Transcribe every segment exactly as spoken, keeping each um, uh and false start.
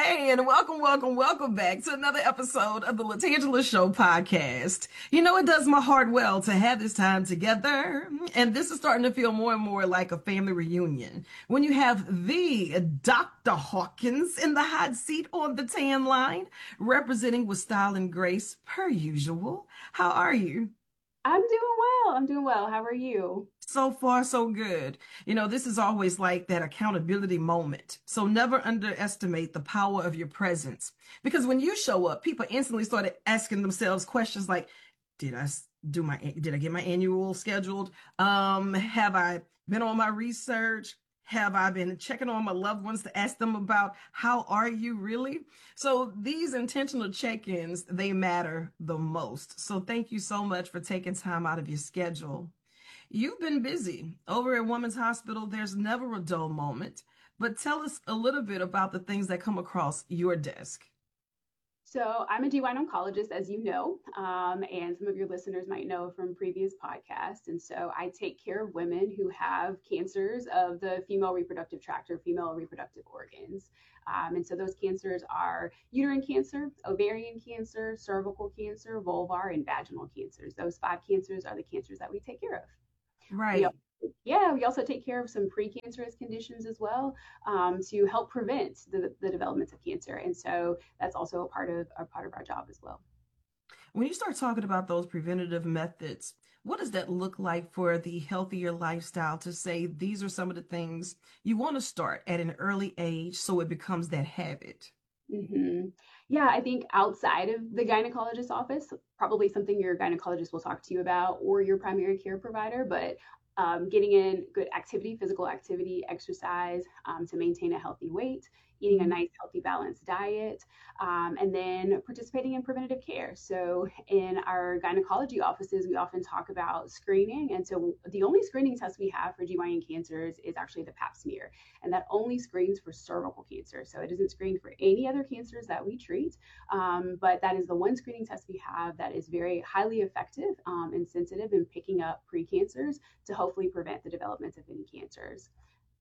Hey, and welcome, welcome, welcome back to another episode of the Latangela Show podcast. You know, it does my heart well to have this time together, and this is starting to feel more and more like a family reunion when you have the Doctor Hawkins in the hot seat on the tan line, representing with style and grace per usual. How are you? I'm doing well. I'm doing well. How are you? So far, so good. You know, this is always like that accountability moment. So never underestimate the power of your presence. Because when you show up, people instantly started asking themselves questions like, did I s- do my, did I get my annual scheduled? Um, have I been on my research? Have I been checking on my loved ones to ask them about how are you really? So these intentional check-ins, they matter the most. So thank you so much for taking time out of your schedule. You've been busy. Over at Women's Hospital, there's never a dull moment. But tell us a little bit about the things that come across your desk. So, I'm a G Y N oncologist, as you know, um, and some of your listeners might know from previous podcasts. And so, I take care of women who have cancers of the female reproductive tract or female reproductive organs. Um, and so, those cancers are uterine cancer, ovarian cancer, cervical cancer, vulvar, and vaginal cancers. Those five cancers are the cancers that we take care of. We Right. yeah, we also take care of some precancerous conditions as well, um, to help prevent the, the development of cancer. And so that's also a part of a part of our job as well. When you start talking about those preventative methods, what does that look like for the healthier lifestyle to say these are some of the things you want to start at an early age so it becomes that habit? hmm Yeah, I think outside of the gynecologist office, probably something your gynecologist will talk to you about or your primary care provider, but um, getting in good activity, physical activity, exercise um, to maintain a healthy weight, eating a Mhm. nice, healthy, balanced diet, um, and then participating in preventative care. So, in our gynecology offices, we often talk about screening. And so, the only screening test we have for G Y N cancers is actually the pap smear, and that only screens for cervical cancer. So it isn't screened for any other cancers that we treat, um, but that is the one screening test we have that is very highly effective um, and sensitive in picking up precancers to hopefully prevent the development of any cancers.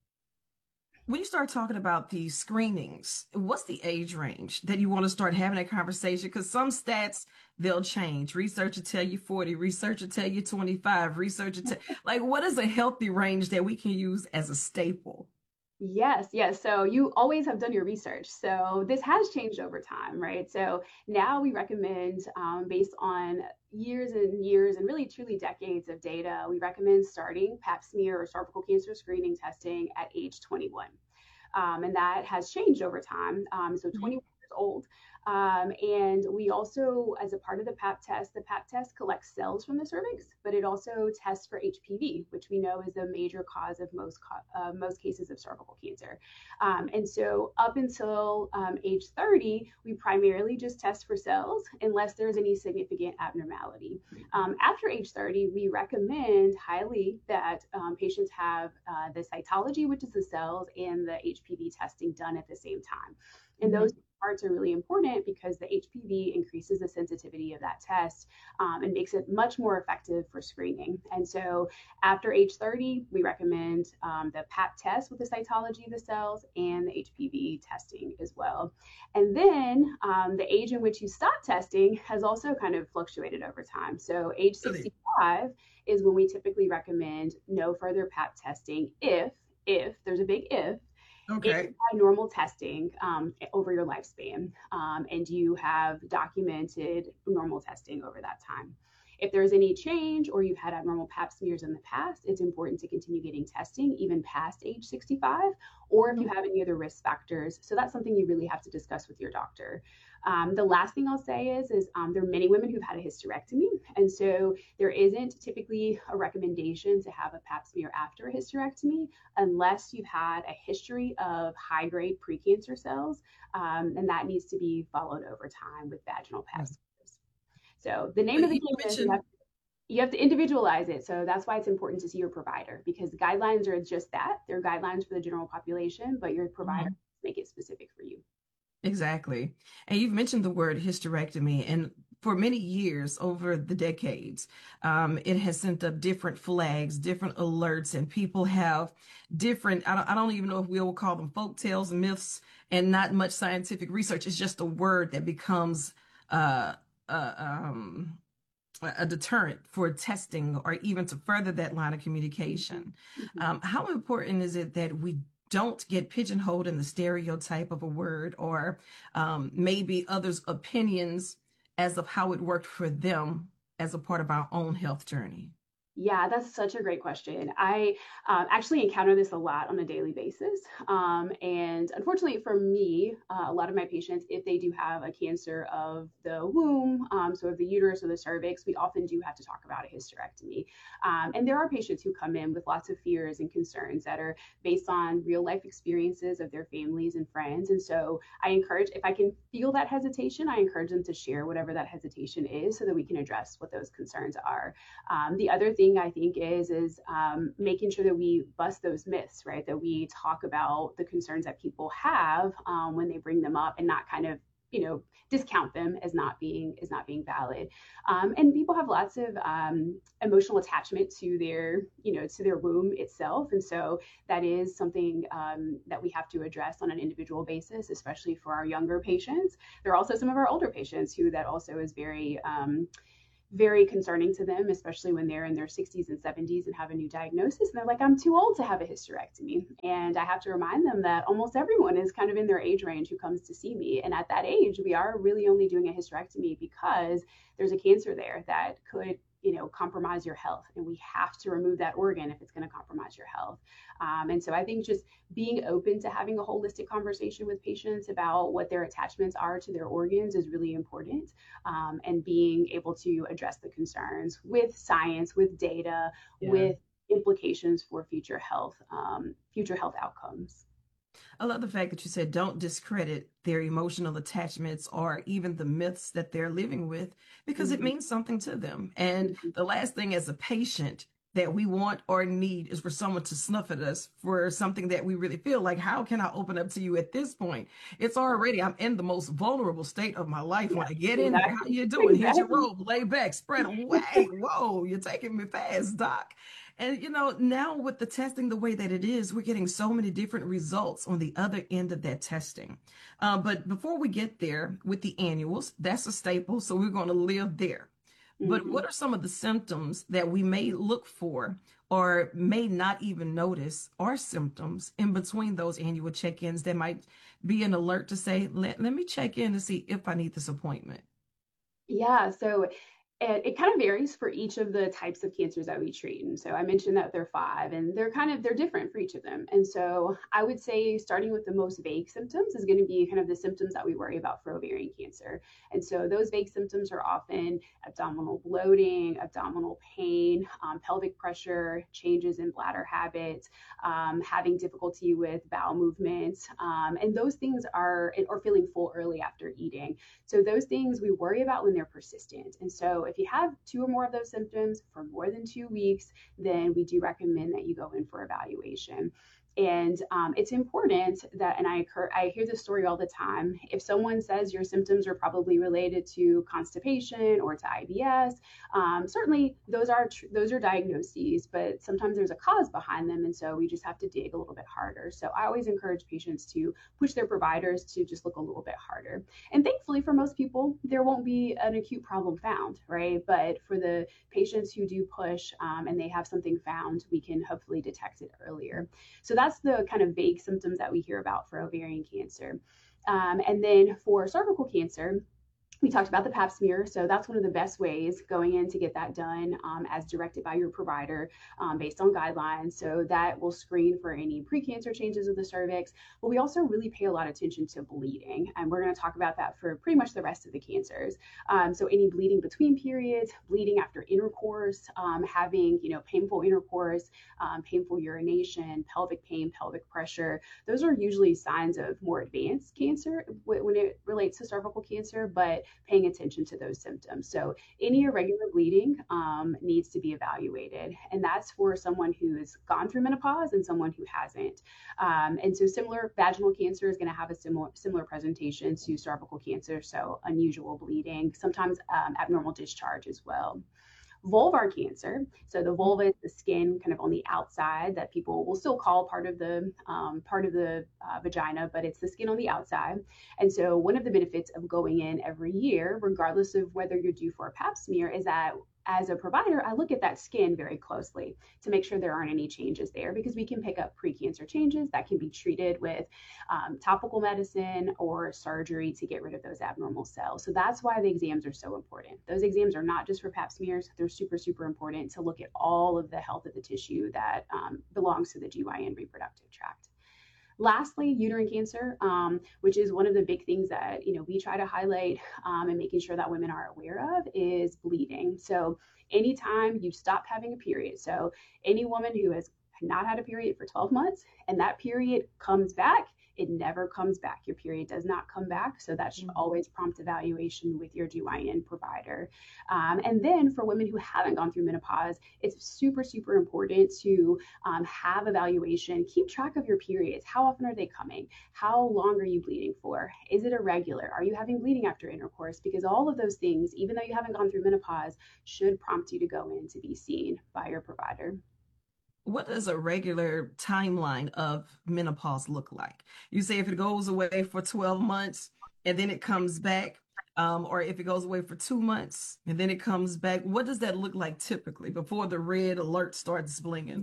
When you start talking about these screenings, what's the age range that you want to start having a conversation? Because some stats, they'll change. Research will tell you forty, research will tell you twenty-five, research will tell, like, what is a healthy range that we can use as a staple? Yes, yes. So you always have done your research. So this has changed over time, right? So now we recommend, um, based on years and years and really truly decades of data, we recommend starting pap smear or cervical cancer screening testing at age twenty-one. Um, and that has changed over time. Um, so Mhm. twenty-one years old. Um, and we also, as a part of the pap test, the pap test collects cells from the cervix, but it also tests for H P V, which we know is a major cause of most uh, most cases of cervical cancer. Um, and so, up until um, age thirty, we primarily just test for cells unless there's any significant abnormality. Um, after age thirty, we recommend highly that um, patients have uh, the cytology, which is the cells, and the H P V testing done at the same time. And those Mhm. parts are really important because the H P V increases the sensitivity of that test, um, and makes it much more effective for screening. And so after age thirty, we recommend um, the pap test with the cytology of the cells and the H P V testing as well. And then um, the age in which you stop testing has also kind of fluctuated over time. So age Really? sixty-five is when we typically recommend no further pap testing if, if there's a big if, if you Okay. had normal testing um, over your lifespan, um, and you have documented normal testing over that time. If there's any change or you've had abnormal pap smears in the past, it's important to continue getting testing even past age sixty-five, or if you have any other risk factors. So that's something you really have to discuss with your doctor. Um, the last thing I'll say is, is um, there are many women who've had a hysterectomy, and so there isn't typically a recommendation to have a pap smear after a hysterectomy unless you've had a history of high grade precancer cells, um, and that needs to be followed over time with vaginal pap Mhm. smears. So the name But of the you game is you mentioned have you have to individualize it. So that's why it's important to see your provider, because the guidelines are just that. They're guidelines for the general population, but your provider Mhm. make it specific for you. Exactly. And you've mentioned the word hysterectomy, and for many years over the decades, um, it has sent up different flags, different alerts, and people have different, I don't, I don't even know if we will call them folk tales, myths, and not much scientific research. It's just a word that becomes uh, uh, um, a deterrent for testing or even to further that line of communication. Mhm. Um, how important is it that we don't get pigeonholed in the stereotype of a word or um, maybe others' opinions as of how it worked for them as a part of our own health journey? Yeah, that's such a great question. I um, actually encounter this a lot on a daily basis. Um, and unfortunately for me, uh, a lot of my patients, if they do have a cancer of the womb, um, so of the uterus or the cervix, we often do have to talk about a hysterectomy. Um, and there are patients who come in with lots of fears and concerns that are based on real life experiences of their families and friends. And so I encourage, if I can feel that hesitation, I encourage them to share whatever that hesitation is so that we can address what those concerns are. Um, the other thing I think is is um, making sure that we bust those myths, right? That we talk about the concerns that people have um, when they bring them up, and not kind of you know discount them as not being as not being valid. Um, and people have lots of um, emotional attachment to their you know to their womb itself, and so that is something um, that we have to address on an individual basis, especially for our younger patients. There are also some of our older patients who that also is very um, very concerning to them, especially when they're in their sixties and seventies and have a new diagnosis. And they're like, I'm too old to have a hysterectomy. And I have to remind them that almost everyone is kind of in their age range who comes to see me. And at that age, we are really only doing a hysterectomy because there's a cancer there that could you know compromise your health, and we have to remove that organ if it's going to compromise your health. Um, and so I think just being open to having a holistic conversation with patients about what their attachments are to their organs is really important, um, and being able to address the concerns with science, with data, Yeah. with implications for future health, um, future health outcomes. I love the fact that you said don't discredit their emotional attachments or even the myths that they're living with because it Mhm. means something to them. And Mhm. the last thing as a patient that we want or need is for someone to snuff at us for something that we really feel like, how can I open up to you at this point? It's already, I'm in the most vulnerable state of my life Yeah, when I get in there. How exactly. you doing? Here's your Exactly. robe, lay back, spread away. Whoa, you're taking me fast, doc. And you know, now with the testing the way that it is, we're getting so many different results on the other end of that testing. Uh, but before we get there with the annuals, that's a staple, so we're going to live there. But Mhm. what are some of the symptoms that we may look for or may not even notice are symptoms in between those annual check-ins that might be an alert to say, let, let me check in to see if I need this appointment? Yeah, so it, it kind of varies for each of the types of cancers that we treat. And so I mentioned that there are five, and they're kind of they're different for each of them. And so I would say starting with the most vague symptoms is going to be kind of the symptoms that we worry about for ovarian cancer. And so those vague symptoms are often abdominal bloating, abdominal pain, um, pelvic pressure, changes in bladder habits, um, having difficulty with bowel movements, um, and those things are or feeling full early after eating. So those things we worry about when they're persistent. And so if you have two or more of those symptoms for more than two weeks, then we do recommend that you go in for evaluation. And um, it's important that, and I, occur, I hear this story all the time. If someone says your symptoms are probably related to constipation or to I B S, um, certainly those are tr- those are diagnoses, but sometimes there's a cause behind them, and so we just have to dig a little bit harder. So I always encourage patients to push their providers to just look a little bit harder. And thankfully, for most people, there won't be an acute problem found, right? But for the patients who do push um, and they have something found, we can hopefully detect it earlier. So that's the kind of vague symptoms that we hear about for ovarian cancer. Um, and then for cervical cancer, we talked about the pap smear, so that's one of the best ways going in to get that done um, as directed by your provider um, based on guidelines. So that will screen for any precancer changes of the cervix. But we also really pay a lot of attention to bleeding, and we're going to talk about that for pretty much the rest of the cancers. Um, so any bleeding between periods, bleeding after intercourse, um, having you know painful intercourse, um, painful urination, pelvic pain, pelvic pressure. Those are usually signs of more advanced cancer when it relates to cervical cancer, but paying attention to those symptoms. So any irregular bleeding um, needs to be evaluated. And that's for someone who has gone through menopause and someone who hasn't. Um, and so similar vaginal cancer is going to have a similar similar presentation to cervical cancer. So unusual bleeding, sometimes um, abnormal discharge as well. Vulvar cancer. So the vulva is the skin kind of on the outside that people will still call part of the um, part of the uh, vagina, but it's the skin on the outside. And so one of the benefits of going in every year, regardless of whether you're due for a pap smear, is that as a provider, I look at that skin very closely to make sure there aren't any changes there, because we can pick up precancer changes that can be treated with um, topical medicine or surgery to get rid of those abnormal cells. So that's why the exams are so important. Those exams are not just for pap smears. They're super, super important to look at all of the health of the tissue that um, belongs to the G Y N reproductive tract. Lastly, uterine cancer, um, which is one of the big things that, you know, we try to highlight um, and making sure that women are aware of, is bleeding. So anytime you stop having a period, so any woman who has not had a period for twelve months and that period comes back, it never comes back. Your period does not come back. So that should always prompt evaluation with your G Y N provider. Um, and then for women who haven't gone through menopause, it's super, super important to um, have evaluation. Keep track of your periods. How often are they coming? How long are you bleeding for? Is it irregular? Are you having bleeding after intercourse? Because all of those things, even though you haven't gone through menopause, should prompt you to go in to be seen by your provider. What does a regular timeline of menopause look like? You say if it goes away for twelve months and then it comes back, um, or if it goes away for two months and then it comes back, what does that look like typically before the red alert starts blinging?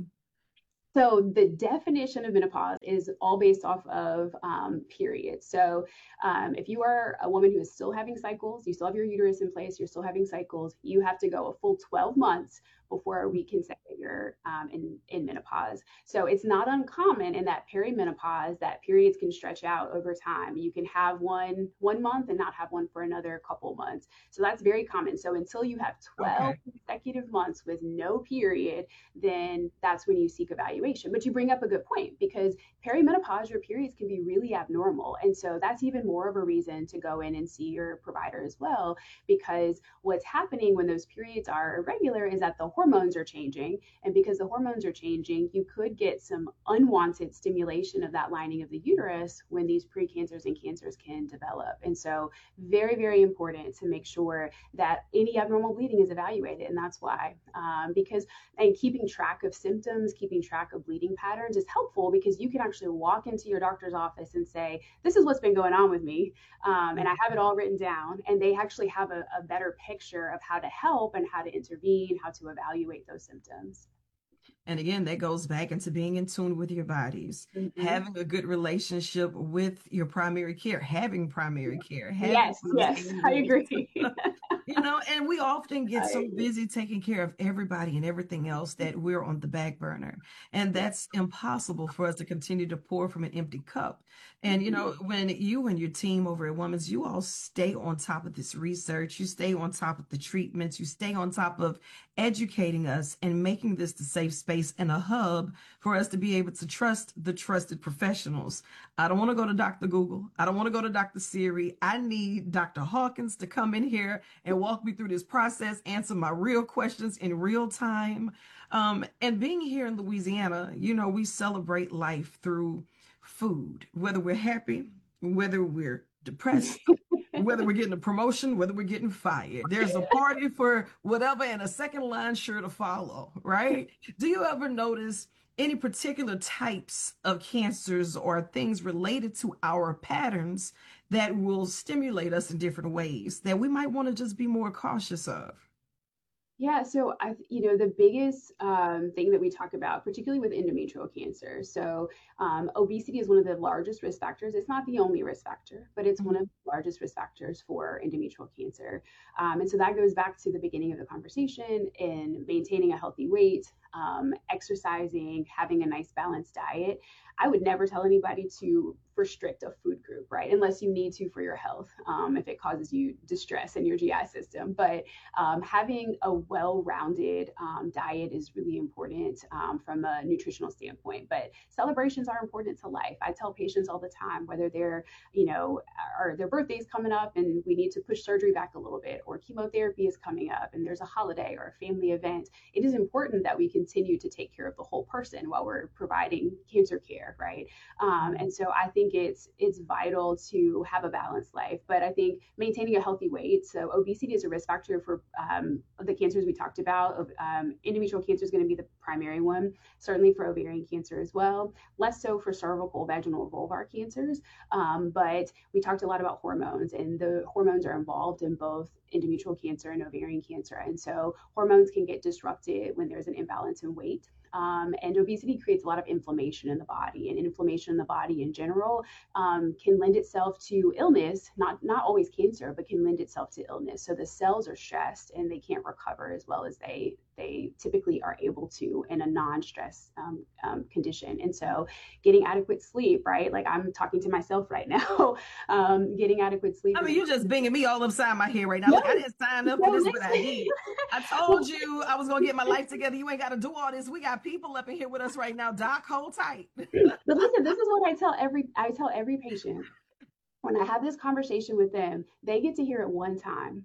So the definition of menopause is all based off of um, periods. So um, if you are a woman who is still having cycles, you still have your uterus in place, you're still having cycles, you have to go a full twelve months before we can say that you're um, in, in menopause. So it's not uncommon in that perimenopause that periods can stretch out over time. You can have one one month and not have one for another couple months. So that's very common. So until you have twelve Okay. consecutive months with no period, then that's when you seek evaluation. But you bring up a good point, because perimenopause, your periods can be really abnormal. And so that's even more of a reason to go in and see your provider as well, because what's happening when those periods are irregular is that the hormones are changing. And because the hormones are changing, you could get some unwanted stimulation of that lining of the uterus when these precancers and cancers can develop. And so very, very important to make sure that any abnormal bleeding is evaluated. And that's why, um, because, and keeping track of symptoms, keeping track of bleeding patterns is helpful, because you can actually walk into your doctor's office and say, this is what's been going on with me. Um, and I have it all written down. And they actually have a, a better picture of how to help and how to intervene, how to evaluate those symptoms. And again, that goes back into being in tune with your bodies, Mm-hmm. having a good relationship with your primary care, having primary care, having Yes, those yes, I annuals. agree. You know, and we often get I so agree. busy taking care of everybody and everything else that we're on the back burner. And Yeah. that's impossible for us to continue to pour from an empty cup. And, you Mhm. know, when you and your team over at Women's, you all stay on top of this research, you stay on top of the treatments, you stay on top of educating us and making this the safe space and a hub for us to be able to trust the trusted professionals. I don't want to go to Doctor Google. I don't want to go to Doctor Siri. I need Doctor Hawkins to come in here and walk me through this process, answer my real questions in real time. Um, and being here in Louisiana, you know, we celebrate life through food, whether we're happy, whether we're depressed, whether we're getting a promotion, whether we're getting fired. There's a party for whatever and a second line sure to follow, right? Do you ever notice any particular types of cancers or things related to our patterns that will stimulate us in different ways that we might want to just be more cautious of? Yeah, so I, you know, the biggest um, thing that we talk about, particularly with endometrial cancer, so um, obesity is one of the largest risk factors. It's not the only risk factor, but it's one of Mhm. the largest risk factors for endometrial cancer. Um, and so that goes back to the beginning of the conversation in maintaining a healthy weight, um, exercising, having a nice balanced diet. I would never tell anybody to restrict a food group. group, right? Unless you need to for your health, um, if it causes you distress in your G I system. But um, having a well-rounded um, diet is really important um, from a nutritional standpoint. But celebrations are important to life. I tell patients all the time, whether they're, you know, or their birthday's coming up and we need to push surgery back a little bit, or chemotherapy is coming up and there's a holiday or a family event, it is important that we continue to take care of the whole person while we're providing cancer care, right? Um, and so I think it's it's vital to have a balanced life. But I think maintaining a healthy weight, so obesity is a risk factor for um, the cancers we talked about. Um, endometrial cancer is going to be the primary one, certainly for ovarian cancer as well, less so for cervical, vaginal, vulvar cancers. Um, but we talked a lot about hormones, and the hormones are involved in both endometrial cancer and ovarian cancer. And so hormones can get disrupted when there's an imbalance in weight. Um, and obesity creates a lot of inflammation in the body, and inflammation in the body in general um, can lend itself to illness, not not always cancer, but can lend itself to illness. So the cells are stressed and they can't recover as well as they they typically are able to in a non-stress um, um, condition. And so getting adequate sleep, right? Like I'm talking to myself right now, um, getting adequate sleep. I mean, you're just binging me all upside my head right now. No, Look, I didn't sign up no, for this, but I listen. did. I told you I was going to get my life together. You ain't got to do all this. We got people up in here with us right now. Doc, hold tight. But listen, this is what I tell every I tell every patient. When I have this conversation with them, they get to hear it one time.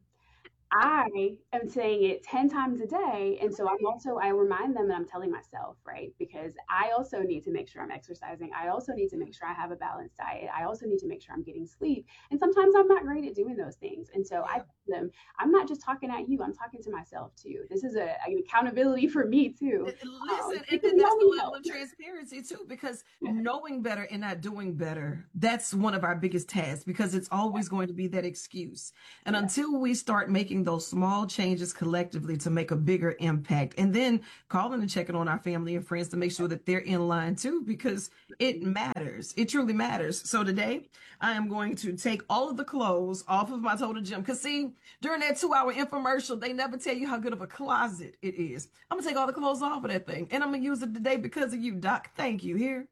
I am saying it ten times a day. And so I'm also, I remind them, and I'm telling myself, right? Because I also need to make sure I'm exercising. I also need to make sure I have a balanced diet. I also need to make sure I'm getting sleep. And sometimes I'm not great at doing those things. And so I tell them, I'm not just talking at you, I'm talking to myself too. This is a, an accountability for me too. Listen, Um, and, because and that's y'all the need level help. of transparency too, because knowing better and not doing better, that's one of our biggest tasks, because it's always going to be that excuse. And Yeah. until we start making those small changes collectively to make a bigger impact, and then calling and checking on our family and friends to make sure that they're in line too, because it matters. It truly matters. So today, I am going to take all of the clothes off of my Total Gym. Because see, during that two hour infomercial, they never tell you how good of a closet it is. I'm going to take all the clothes off of that thing, and I'm going to use it today because of you, Doc. Thank you. Here.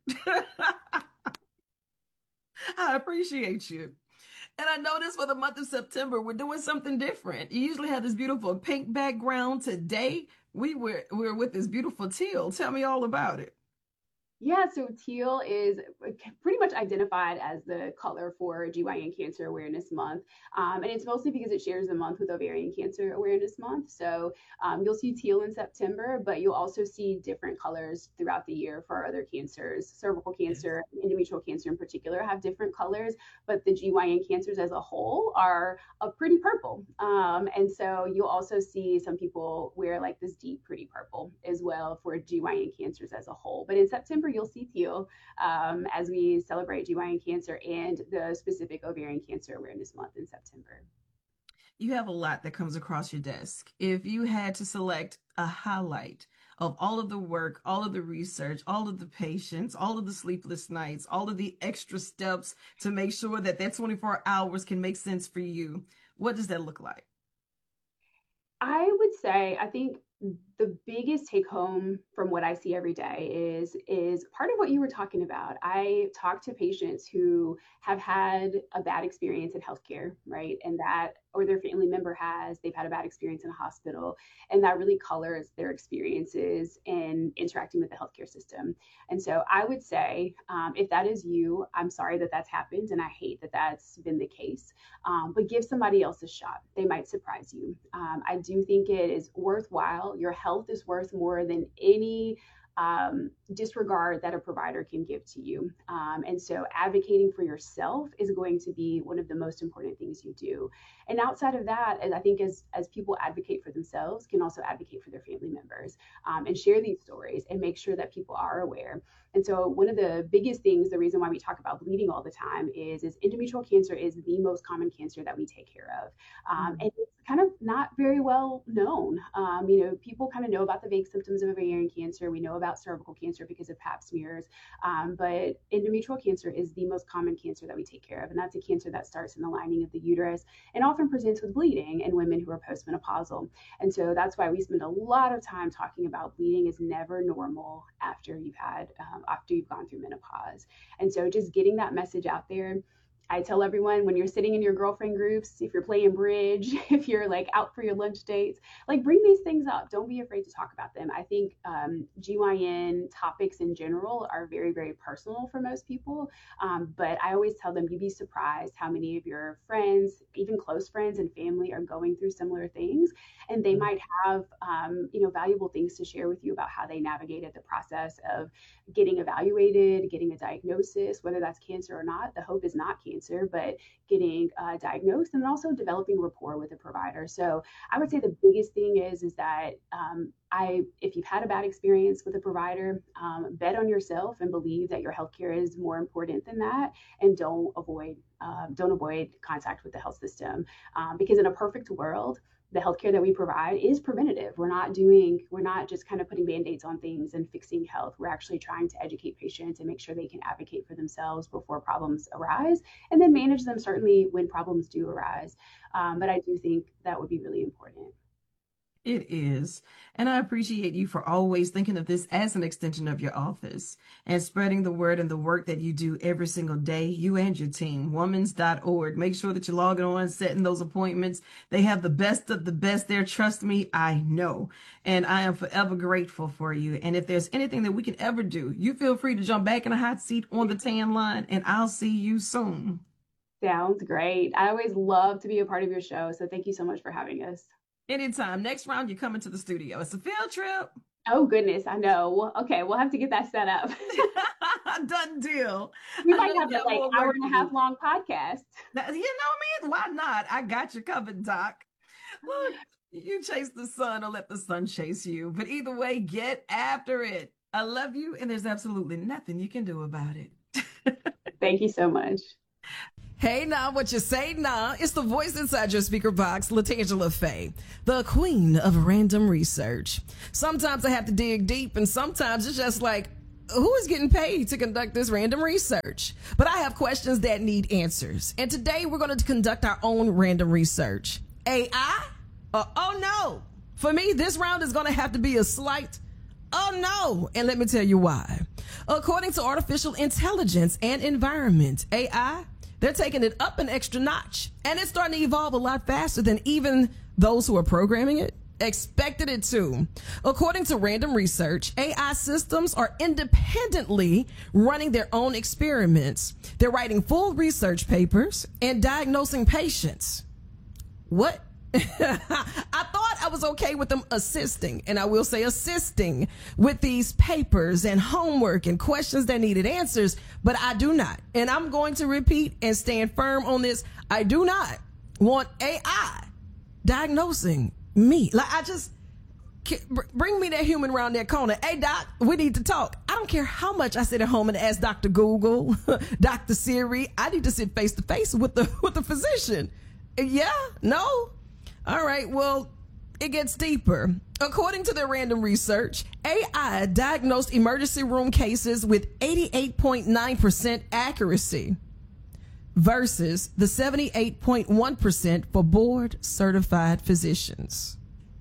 I appreciate you. And I noticed for the month of September, we're doing something different. You usually have this beautiful pink background. Today, we were, we were with this beautiful teal. Tell me all about it. Yeah, so teal is pretty much identified as the color for G Y N Cancer Awareness Month. Um, and it's mostly because it shares the month with Ovarian Cancer Awareness Month. So um, you'll see teal in September, but you'll also see different colors throughout the year for other cancers. Cervical cancer, endometrial cancer in particular, have different colors, but the G Y N cancers as a whole are a pretty purple. Um, and so you'll also see some people wear like this deep, pretty purple as well for G Y N cancers as a whole. But in September, you'll see teal um, as we celebrate G Y N cancer and the specific Ovarian Cancer Awareness Month in September. You have a lot that comes across your desk. If you had to select a highlight of all of the work, all of the research, all of the patients, all of the sleepless nights, all of the extra steps to make sure that that twenty-four hours can make sense for you, what does that look like? I would say, I think the biggest take home from what I see every day is is part of what you were talking about. I talk to patients who have had a bad experience in healthcare, right? And that, or their family member has, they've had a bad experience in a hospital, and that really colors their experiences in interacting with the healthcare system. And so I would say, um, if that is you, I'm sorry that that's happened, and I hate that that's been the case. Um, but give somebody else a shot; they might surprise you. Um, I do think it is worthwhile. Your health is worth more than any um, disregard that a provider can give to you. Um, and so advocating for yourself is going to be one of the most important things you do. And outside of that, I think as, as people advocate for themselves, can also advocate for their family members um, and share these stories and make sure that people are aware. And so one of the biggest things, the reason why we talk about bleeding all the time is, is endometrial cancer is the most common cancer that we take care of. Um, and it's kind of not very well known. Um, you know, people kind of know about the vague symptoms of ovarian cancer. We know about cervical cancer because of pap smears. Um, but endometrial cancer is the most common cancer that we take care of. And that's a cancer that starts in the lining of the uterus and often presents with bleeding in women who are postmenopausal. And so that's why we spend a lot of time talking about bleeding is never normal after you've had, um, after you've gone through menopause. And so just getting that message out there. I tell everyone, when you're sitting in your girlfriend groups, if you're playing bridge, if you're like out for your lunch dates, like bring these things up. Don't be afraid to talk about them. I think um, G Y N topics in general are very, very personal for most people. Um, but I always tell them, you'd be surprised how many of your friends, even close friends and family, are going through similar things. And they might have, um, you know, valuable things to share with you about how they navigated the process of getting evaluated, getting a diagnosis, whether that's cancer or not. The hope is not cancer, but getting uh, diagnosed, and also developing rapport with a provider. So I would say the biggest thing is, is that um, I, if you've had a bad experience with a provider, um, bet on yourself and believe that your healthcare is more important than that, and don't avoid, uh, don't avoid contact with the health system, um, because in a perfect world, the healthcare that we provide is preventative. We're not doing, we're not just kind of putting band-aids on things and fixing health. We're actually trying to educate patients and make sure they can advocate for themselves before problems arise, and then manage them certainly when problems do arise. Um, but I do think that would be really important. It is. And I appreciate you for always thinking of this as an extension of your office and spreading the word and the work that you do every single day, you and your team. womans dot org. Make sure that you're logging on, setting those appointments. They have the best of the best there. Trust me, I know. And I am forever grateful for you. And if there's anything that we can ever do, you feel free to jump back in a hot seat on the tan line, and I'll see you soon. Sounds great. I always love to be a part of your show. So thank you so much for having us. Anytime. Next round, you're coming to the studio. It's a field trip. Oh, goodness. I know. Okay. We'll have to get that set up. Done deal. We might have a like hour and a half long podcast. You know me? Why not? I got you covered, Doc. Look, you chase the sun or let the sun chase you. But either way, get after it. I love you, and there's absolutely nothing you can do about it. Thank you so much. Hey now, what you say now? It's the voice inside your speaker box, LaTangela Faye, the queen of random research. Sometimes I have to dig deep, and sometimes it's just like, who is getting paid to conduct this random research? But I have questions that need answers. And today we're going to conduct our own random research. A I? Uh, oh no. For me, this round is going to have to be a slight oh no. And let me tell you why. According to artificial intelligence and environment, A I, they're taking it up an extra notch, and it's starting to evolve a lot faster than even those who are programming it expected it to. According to random research, A I systems are independently running their own experiments. They're writing full research papers and diagnosing patients. What? I thought I was okay with them assisting, and I will say assisting with these papers and homework and questions that needed answers, but I do not. And I'm going to repeat and stand firm on this. I do not want A I diagnosing me. Like, I just, bring me that human around that corner. Hey, doc, we need to talk. I don't care how much I sit at home and ask Doctor Google, Doctor Siri. I need to sit face to face with the with the physician. Yeah? No? All right, well, it gets deeper. According to their random research, A I diagnosed emergency room cases with eighty-eight point nine percent accuracy versus the seventy-eight point one percent for board certified physicians.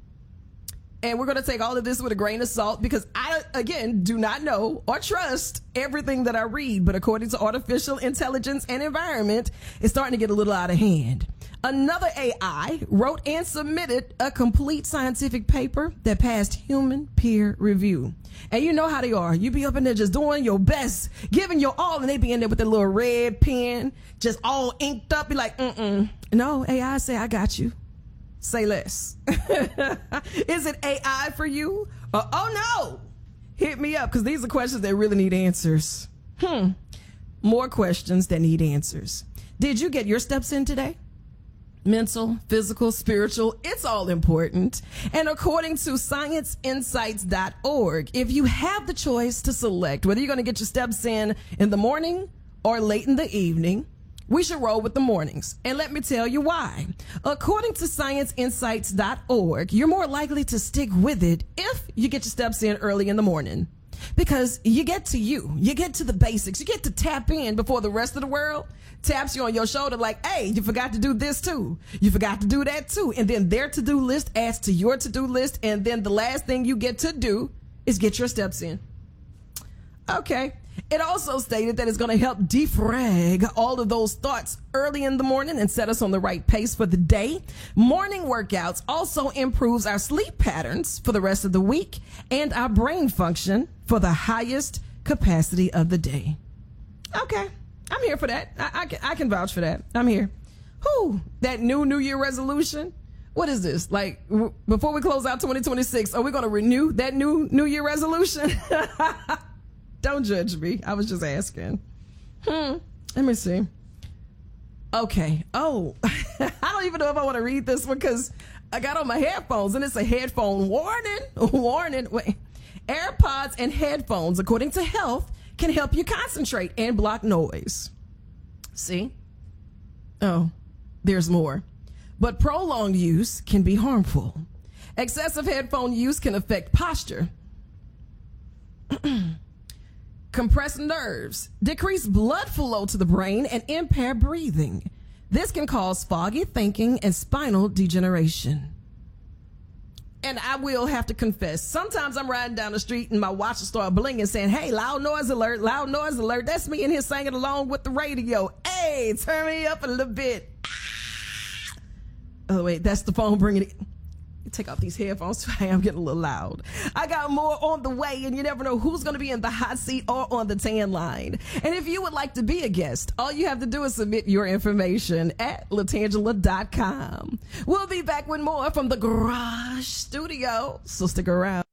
And we're going to take all of this with a grain of salt because I, again, do not know or trust everything that I read. But according to artificial intelligence and environment, it's starting to get a little out of hand. Another A I wrote and submitted a complete scientific paper that passed human peer review. And you know how they are. You be up in there just doing your best, giving your all, and they be in there with their little red pen, just all inked up. Be like, mm-mm. No, A I say, I got you. Say less. Is it A I for you? Or, oh no, hit me up, because these are questions that really need answers. Hmm. More questions that need answers. Did you get your steps in today? Mental, physical, spiritual, it's all important. And according to science insights dot org, if you have the choice to select whether you're going to get your steps in in the morning or late in the evening, we should roll with the mornings. And let me tell you why. According to science insights dot org, you're more likely to stick with it if you get your steps in early in the morning. Because you get to you, you get to the basics, you get to tap in before the rest of the world taps you on your shoulder like, hey, you forgot to do this too. You forgot to do that too. And then their to-do list adds to your to-do list. And then the last thing you get to do is get your steps in. Okay. It also stated that it's going to help defrag all of those thoughts early in the morning and set us on the right pace for the day. Morning workouts also improves our sleep patterns for the rest of the week and our brain function for the highest capacity of the day. Okay, I'm here for that. I, I, can, I can vouch for that. I'm here. Whew, that new New Year resolution. What is this? Like, w- before we close out twenty twenty-six, are we going to renew that new New Year resolution? Don't judge me. I was just asking. Hmm. Let me see. Okay. Oh, I don't even know if I want to read this one because I got on my headphones and it's a headphone warning. Warning. Wait. AirPods and headphones, according to Health, can help you concentrate and block noise. See? Oh, there's more. But prolonged use can be harmful. Excessive headphone use can affect posture, compress nerves, decrease blood flow to the brain, and impair breathing. This can cause foggy thinking and spinal degeneration. And I will have to confess, sometimes I'm riding down the street and my watch will start blinging saying, hey, loud noise alert, loud noise alert. That's me in here singing along with the radio. Hey, turn me up a little bit. Oh, wait, that's the phone bringing it. Take off these headphones. Hey, I'm getting a little loud. I got more on the way, and you never know who's going to be in the hot seat or on the tan line. And if you would like to be a guest, all you have to do is submit your information at latangela dot com. We'll be back with more from the Garage Studio, so stick around.